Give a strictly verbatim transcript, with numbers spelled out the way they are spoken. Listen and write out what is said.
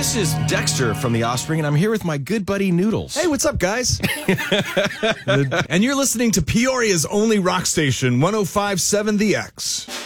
This is Dexter from The Offspring, and I'm here with my good buddy Noodles. Hey, what's up, guys? And you're listening to Peoria's only rock station, one oh five point seven The X.